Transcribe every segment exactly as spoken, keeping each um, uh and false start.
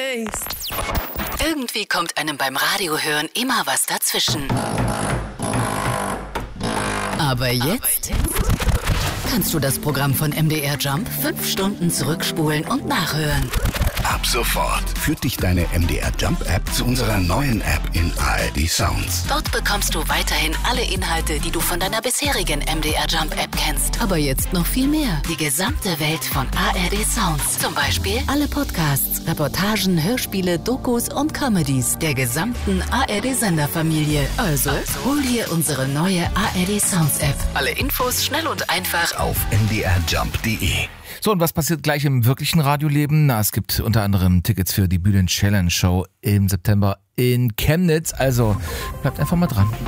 face. Irgendwie kommt einem beim Radiohören immer was dazwischen. Aber jetzt kannst du das Programm von M D R Jump fünf Stunden zurückspulen und nachhören. Ab sofort führt dich deine M D R Jump App zu unserer neuen App in A R D Sounds. Dort bekommst du weiterhin alle Inhalte, die du von deiner bisherigen M D R Jump App kennst. Aber jetzt noch viel mehr. Die gesamte Welt von A R D Sounds. Zum Beispiel alle Podcasts, Reportagen, Hörspiele, Dokus und Comedies der gesamten A R D-Senderfamilie. Also, hol dir unsere neue A R D Sounds App. Alle Infos schnell und einfach Auf m d r jump punkt d e. So, und was passiert gleich im wirklichen Radioleben? Na, es gibt unter anderem Tickets für die Bühnen Challenge Show im September in Chemnitz. Also, bleibt einfach mal dran.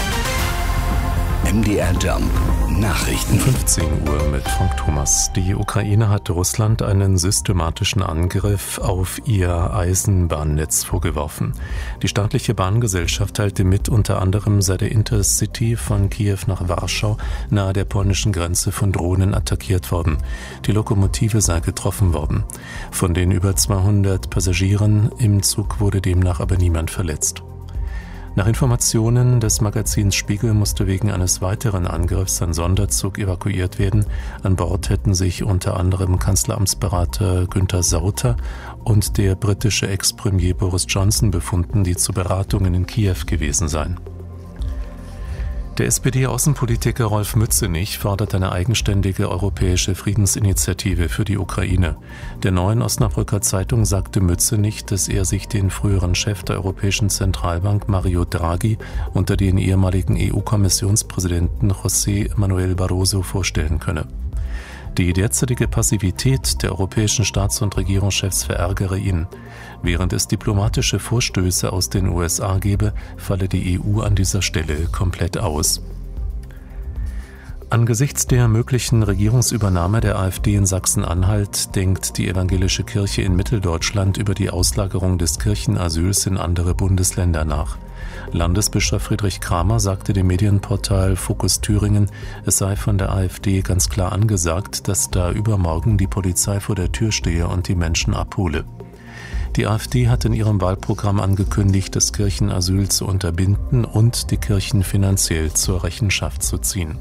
M D R Jump Nachrichten. fünfzehn Uhr mit Frank Thomas. Die Ukraine hat Russland einen systematischen Angriff auf ihr Eisenbahnnetz vorgeworfen. Die staatliche Bahngesellschaft teilte mit, unter anderem sei der Intercity von Kiew nach Warschau nahe der polnischen Grenze von Drohnen attackiert worden. Die Lokomotive sei getroffen worden. Von den über zweihundert Passagieren im Zug wurde demnach aber niemand verletzt. Nach Informationen des Magazins Spiegel musste wegen eines weiteren Angriffs ein Sonderzug evakuiert werden. An Bord hätten sich unter anderem Kanzleramtsberater Günther Sauter und der britische Ex-Premier Boris Johnson befunden, die zu Beratungen in Kiew gewesen seien. Der S P D-Außenpolitiker Rolf Mützenich fordert eine eigenständige europäische Friedensinitiative für die Ukraine. Der Neuen Osnabrücker Zeitung sagte Mützenich, dass er sich den früheren Chef der Europäischen Zentralbank Mario Draghi unter den ehemaligen E U-Kommissionspräsidenten José Manuel Barroso vorstellen könne. Die derzeitige Passivität der europäischen Staats- und Regierungschefs verärgere ihn. Während es diplomatische Vorstöße aus den U S A gebe, falle die E U an dieser Stelle komplett aus. Angesichts der möglichen Regierungsübernahme der AfD in Sachsen-Anhalt denkt die evangelische Kirche in Mitteldeutschland über die Auslagerung des Kirchenasyls in andere Bundesländer nach. Landesbischof Friedrich Kramer sagte dem Medienportal Fokus Thüringen, es sei von der AfD ganz klar angesagt, dass da übermorgen die Polizei vor der Tür stehe und die Menschen abhole. Die AfD hat in ihrem Wahlprogramm angekündigt, das Kirchenasyl zu unterbinden und die Kirchen finanziell zur Rechenschaft zu ziehen.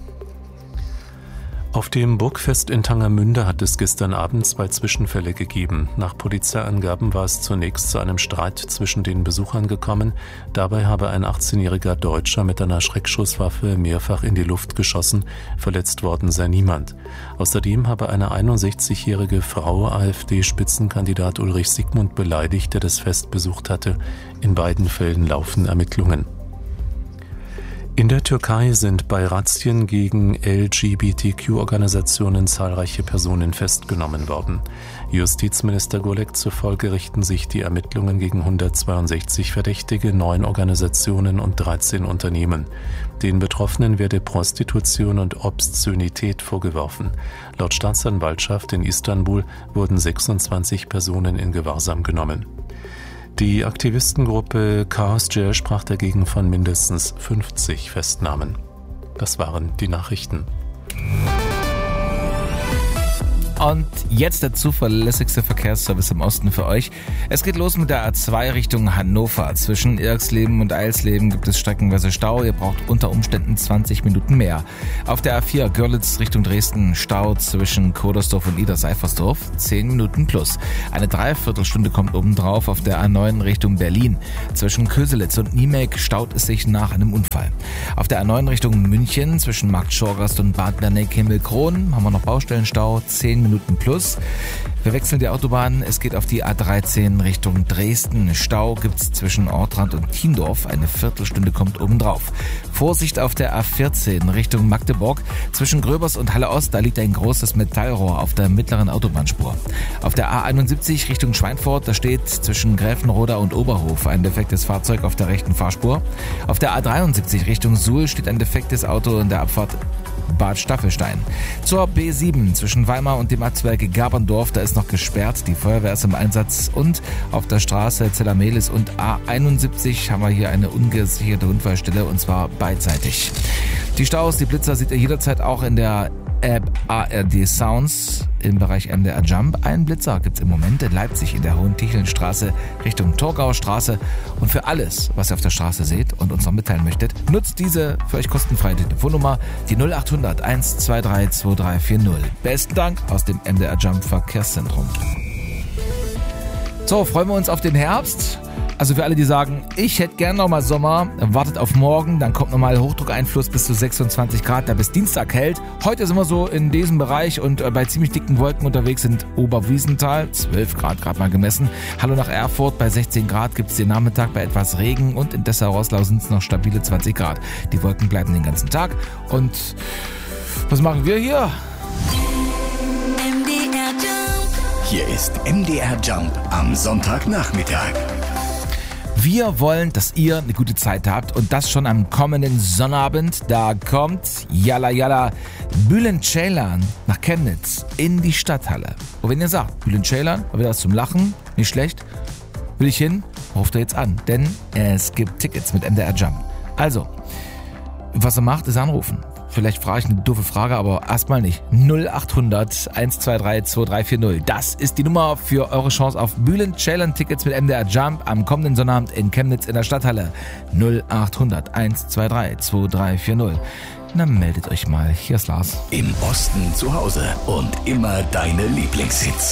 Auf dem Burgfest in Tangermünde hat es gestern Abend zwei Zwischenfälle gegeben. Nach Polizeiangaben war es zunächst zu einem Streit zwischen den Besuchern gekommen. Dabei habe ein achtzehnjähriger Deutscher mit einer Schreckschusswaffe mehrfach in die Luft geschossen. Verletzt worden sei niemand. Außerdem habe eine einundsechzigjährige Frau AfD-Spitzenkandidat Ulrich Siegmund beleidigt, der das Fest besucht hatte. In beiden Fällen laufen Ermittlungen. In der Türkei sind bei Razzien gegen L G B T Q-Organisationen zahlreiche Personen festgenommen worden. Justizminister Gölek zufolge richten sich die Ermittlungen gegen hundertzweiundsechzig Verdächtige, neun Organisationen und dreizehn Unternehmen. Den Betroffenen werde Prostitution und Obszönität vorgeworfen. Laut Staatsanwaltschaft in Istanbul wurden sechsundzwanzig Personen in Gewahrsam genommen. Die Aktivistengruppe Chaos Jair sprach dagegen von mindestens fünfzig Festnahmen. Das waren die Nachrichten. Und jetzt der zuverlässigste Verkehrsservice im Osten für euch. Es geht los mit der A zwei Richtung Hannover. Zwischen Irxleben und Eilsleben gibt es streckenweise Stau. Ihr braucht unter Umständen zwanzig Minuten mehr. Auf der A vier Görlitz Richtung Dresden Stau zwischen Kodersdorf und Idar-Seifersdorf. zehn Minuten plus. Eine Dreiviertelstunde kommt obendrauf auf der A neun Richtung Berlin. Zwischen Köselitz und Niemek staut es sich nach einem Unfall. Auf der A neun Richtung München zwischen Markt Schorgast und Bad Berneck-Himmelkron haben wir noch Baustellenstau. zehn Minuten plus. Wir wechseln die Autobahn. Es geht auf die A dreizehn Richtung Dresden. Stau gibt's zwischen Ortrand und Thiendorf. Eine Viertelstunde kommt obendrauf. Vorsicht auf der A vierzehn Richtung Magdeburg. Zwischen Gröbers und Halle Ost, da liegt ein großes Metallrohr auf der mittleren Autobahnspur. Auf der A einundsiebzig Richtung Schweinfurt, da steht zwischen Gräfenroda und Oberhof ein defektes Fahrzeug auf der rechten Fahrspur. Auf der A dreiundsiebzig Richtung Suhl steht ein defektes Auto in der Abfahrt Bad Staffelstein. Zur B sieben zwischen Weimar und dem Atzwerke Gaberndorf, da ist noch gesperrt, die Feuerwehr ist im Einsatz, und auf der Straße Zellamelis und A einundsiebzig haben wir hier eine ungesicherte Unfallstelle, und zwar beidseitig. Die Staus, die Blitzer seht ihr jederzeit auch in der App A R D Sounds im Bereich M D R Jump. Einen Blitzer gibt's im Moment in Leipzig in der Hohen-Ticheln-Straße Richtung Torgauer Straße. Und für alles, was ihr auf der Straße seht und uns noch mitteilen möchtet, nutzt diese für euch kostenfreie Telefonnummer, die null acht hundert eins zwei drei zwei drei vier null. Besten Dank aus dem M D R Jump Verkehrszentrum. So, freuen wir uns auf den Herbst. Also für alle, die sagen, ich hätte gern noch mal Sommer, wartet auf morgen, dann kommt nochmal Hochdruckeinfluss bis zu sechsundzwanzig Grad, der bis Dienstag hält. Heute sind wir so in diesem Bereich und bei ziemlich dicken Wolken unterwegs sind Oberwiesenthal, zwölf Grad gerade mal gemessen. Hallo nach Erfurt, bei sechzehn Grad gibt es den Nachmittag bei etwas Regen und in Dessau-Roßlau sind es noch stabile zwanzig Grad. Die Wolken bleiben den ganzen Tag und was machen wir hier? M D R Jump. Hier ist M D R Jump am Sonntagnachmittag. Wir wollen, dass ihr eine gute Zeit habt und das schon am kommenden Sonnabend. Da kommt Yalla Yalla Bülent Ceylan nach Chemnitz in die Stadthalle. Und wenn ihr sagt, Bülent Ceylan, war wieder was zum Lachen, nicht schlecht, will ich hin, ruft er jetzt an, denn es gibt Tickets mit M D R Jump. Also, was er macht, ist anrufen. Vielleicht frage ich eine doofe Frage, aber erstmal nicht. null acht hundert eins zwei drei zwei drei vier null. Das ist die Nummer für eure Chance auf Bülent Ceylan Tickets mit M D R Jump am kommenden Sonnabend in Chemnitz in der Stadthalle. null acht hundert eins zwei drei zwei drei vier null. Na, meldet euch mal. Hier ist Lars. Im Osten zu Hause und immer deine Lieblingshits.